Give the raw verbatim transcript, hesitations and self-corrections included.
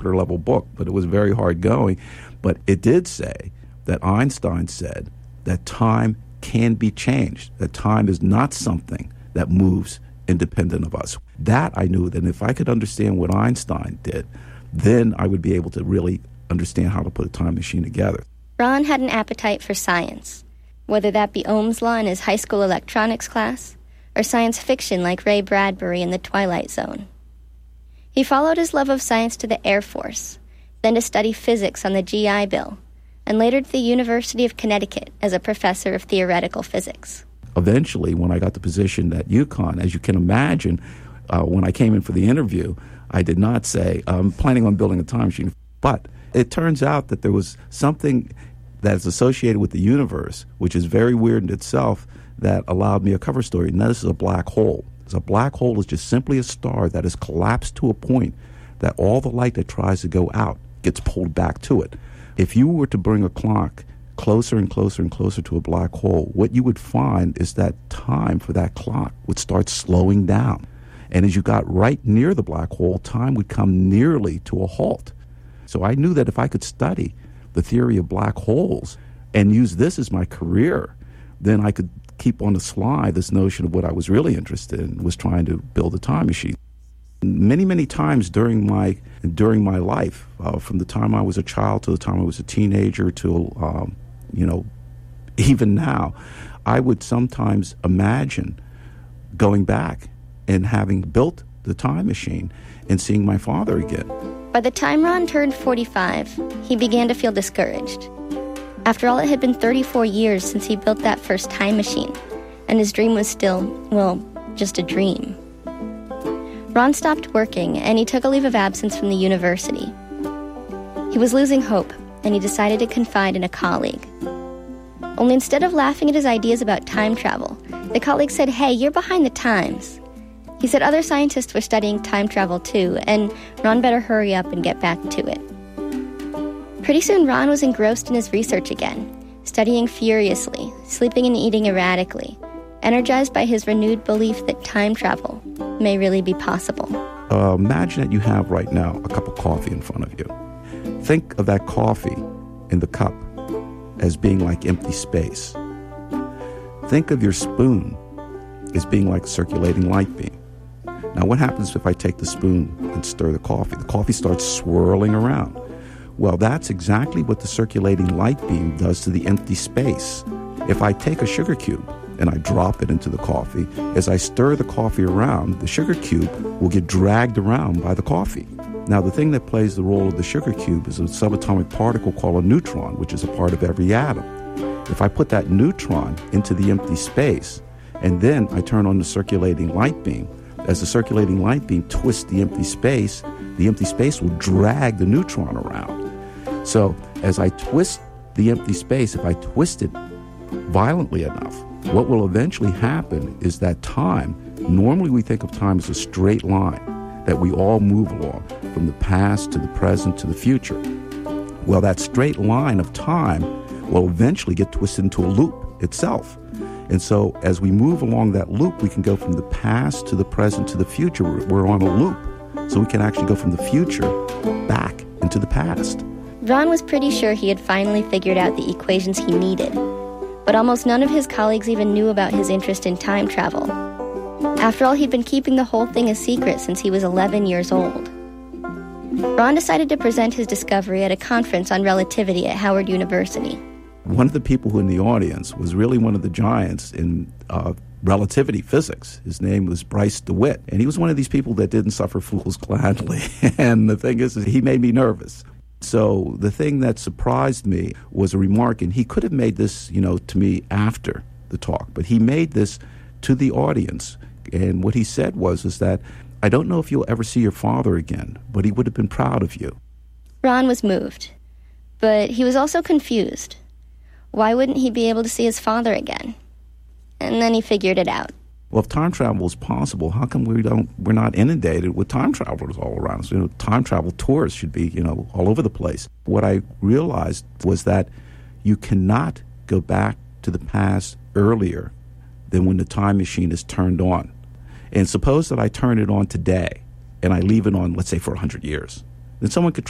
chapter level book, but it was very hard going. But it did say that Einstein said that time can be changed, that time is not something that moves independent of us. That I knew that if I could understand what Einstein did, then I would be able to really understand how to put a time machine together. Ron had an appetite for science, whether that be Ohm's law in his high school electronics class, or science fiction like Ray Bradbury in The Twilight Zone. He followed his love of science to the Air Force, then to study physics on the G I Bill, and later to the University of Connecticut as a professor of theoretical physics. Eventually, when I got the position at UConn, as you can imagine, uh, when I came in for the interview, I did not say, I'm planning on building a time machine. But it turns out that there was something that's associated with the universe, which is very weird in itself, that allowed me a cover story. And this is a black hole. A black hole is just simply a star that has collapsed to a point that all the light that tries to go out gets pulled back to it. If you were to bring a clock closer and closer and closer to a black hole, what you would find is that time for that clock would start slowing down. And as you got right near the black hole, time would come nearly to a halt. So I knew that if I could study the theory of black holes and use this as my career, then I could keep on the slide this notion of what I was really interested in, was trying to build a time machine. Many, many times during my during my life, uh, from the time I was a child to the time I was a teenager to, um, you know, even now, I would sometimes imagine going back and having built the time machine and seeing my father again. By the time Ron turned forty-five, he began to feel discouraged. After all, it had been thirty-four years since he built that first time machine, and his dream was still, well, just a dream. Ron stopped working, and he took a leave of absence from the university. He was losing hope, and he decided to confide in a colleague. Only instead of laughing at his ideas about time travel, the colleague said, "Hey, you're behind the times." He said other scientists were studying time travel too, and Ron better hurry up and get back to it. Pretty soon, Ron was engrossed in his research again, studying furiously, sleeping and eating erratically, energized by his renewed belief that time travel may really be possible. Uh, imagine that you have right now a cup of coffee in front of you. Think of that coffee in the cup as being like empty space. Think of your spoon as being like a circulating light beam. Now, what happens if I take the spoon and stir the coffee? The coffee starts swirling around. Well, that's exactly what the circulating light beam does to the empty space. If I take a sugar cube and I drop it into the coffee, as I stir the coffee around, the sugar cube will get dragged around by the coffee. Now, the thing that plays the role of the sugar cube is a subatomic particle called a neutron, which is a part of every atom. If I put that neutron into the empty space, and then I turn on the circulating light beam, as the circulating light beam twists the empty space, the empty space will drag the neutron around. So as I twist the empty space, if I twist it violently enough, what will eventually happen is that time, normally we think of time as a straight line that we all move along from the past to the present to the future. Well, that straight line of time will eventually get twisted into a loop itself. And so as we move along that loop, we can go from the past to the present to the future. We're on a loop. So we can actually go from the future back into the past. Ron was pretty sure he had finally figured out the equations he needed, but almost none of his colleagues even knew about his interest in time travel. After all, he'd been keeping the whole thing a secret since he was eleven years old. Ron decided to present his discovery at a conference on relativity at Howard University. One of the people who in the audience was really one of the giants in uh, relativity physics. His name was Bryce DeWitt, and he was one of these people that didn't suffer fools gladly. And the thing is, is, he made me nervous. So the thing that surprised me was a remark, and he could have made this, you know, to me after the talk, but he made this to the audience. And what he said was, is that, I don't know if you'll ever see your father again, but he would have been proud of you. Ron was moved, but he was also confused. Why wouldn't he be able to see his father again? And then he figured it out. Well, if time travel is possible, how come we don't, we're not inundated with time travelers all around us? You know, time travel tours should be, you know, all over the place. What I realized was that you cannot go back to the past earlier than when the time machine is turned on. And suppose that I turn it on today and I leave it on, let's say, for one hundred years. Then someone could